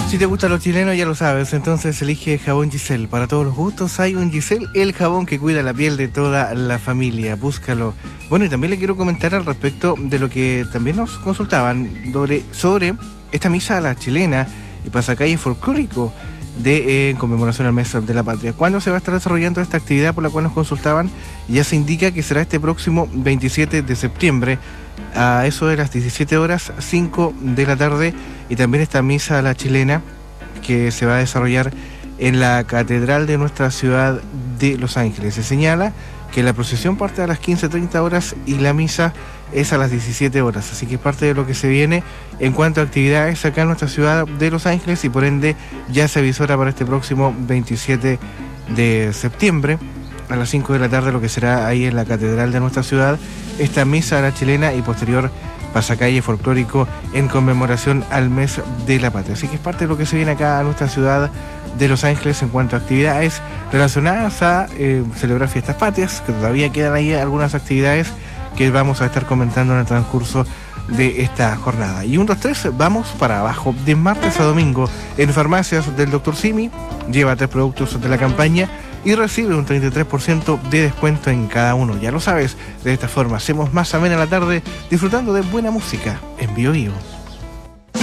Si te gustan los chilenos, ya lo sabes, entonces elige jabón Giselle. Para todos los gustos hay un Giselle, el jabón que cuida la piel de toda la familia. Búscalo. Bueno, y también le quiero comentar al respecto de lo que también nos consultaban sobre esta misa a la chilena y pasacalle folclórico en conmemoración al mes de la patria. ¿Cuándo se va a estar desarrollando esta actividad por la cual nos consultaban? Ya se indica que será este próximo 27 de septiembre a eso de las 17 horas, 5 de la tarde, y también esta misa a la chilena que se va a desarrollar en la catedral de nuestra ciudad de Los Ángeles. Se señala que la procesión parte a las 15:30 horas y la misa es a las 17 horas, así que es parte de lo que se viene en cuanto a actividades acá en nuestra ciudad de Los Ángeles, y por ende ya se avisora para este próximo 27 de septiembre a las 5 de la tarde lo que será ahí en la catedral de nuestra ciudad, esta misa a la chilena y posterior pasacalle folclórico en conmemoración al mes de la patria. Así que es parte de lo que se viene acá a nuestra ciudad de Los Ángeles en cuanto a actividades relacionadas a celebrar fiestas patrias, que todavía quedan ahí algunas actividades que vamos a estar comentando en el transcurso de esta jornada. Y 1, 2, 3, vamos para abajo. De martes a domingo en farmacias del Dr. Simi, lleva 3 productos de la campaña y recibe un 33% de descuento en cada uno. Ya lo sabes, de esta forma hacemos más amena la tarde disfrutando de buena música en Bio Bio.